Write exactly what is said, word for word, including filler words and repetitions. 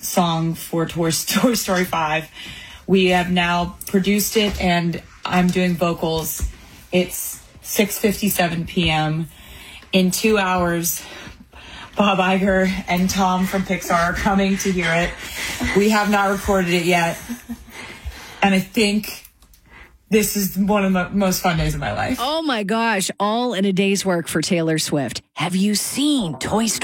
song for Toy, Toy Story five. We have now produced it, and I'm doing vocals. It's six fifty-seven p.m. In two hours, Bob Iger and Tom from Pixar are coming to hear it. We have not recorded it yet. And I think this is one of the most fun days of my life. Oh, my gosh. All in a day's work for Taylor Swift. Have you seen Toy Story?